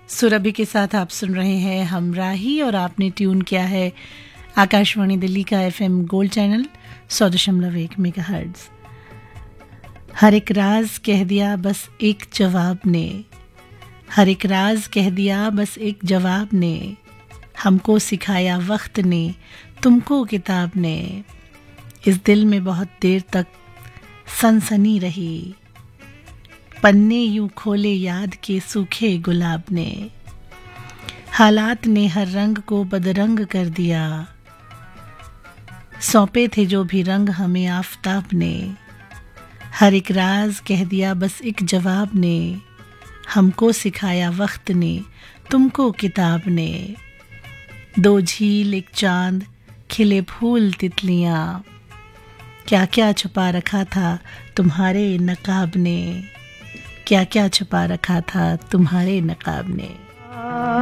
सुरभि के साथ आप सुन रहे हैं हमराही और आपने ट्यून किया है आकाशवाणी दिल्ली का एफएम गोल्ड चैनल 100.1 मेगाहर्ट्ज़। हर एक राज कह दिया बस एक जवाब ने, हर एक राज कह दिया बस एक जवाब ने, हमको सिखाया वक्त ने तुमको किताब ने। इस दिल में बहुत देर तक सनसनी रही, पन्ने यूं खोले याद के सूखे गुलाब ने। हालात ने हर रंग को बदरंग कर दिया, सौंपे थे जो भी रंग हमें आफताब ने। हर एक राज कह दिया बस एक जवाब ने, हमको सिखाया वक्त ने तुमको किताब ने। दो झील एक चांद खिले फूल तितलियां, क्या क्या छुपा रखा था तुम्हारे नकाब ने, क्या क्या छुपा रखा था तुम्हारे नकाब ने।